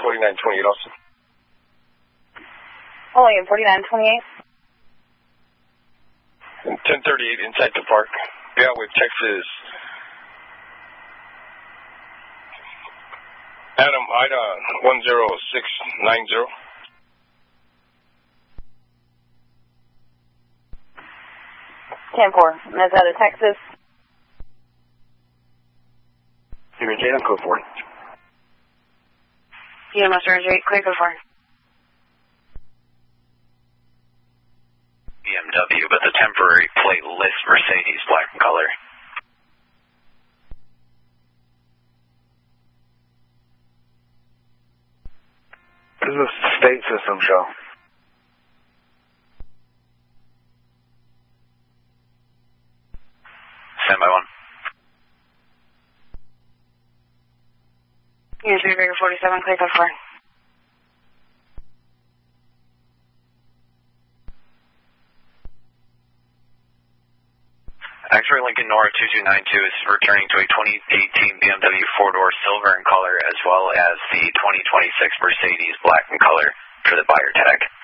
4928 also. Holding in 4928. 1038 inside the park. Yeah, with Texas. Adam, Ida 10690. 10-4. That's out of Texas. Here, Jada, code 4. Yeah, Master Andrew, clear code 4. BMW, but the temporary plate lists Mercedes, black in color. This is a state system show. Stand by 1. Unit 3, Baker 47, clear code 4. X-Ray Lincoln Nora 2292 is returning to a 2018 BMW 4-door silver in color as well as the 2026 Mercedes black in color for the buyer tag.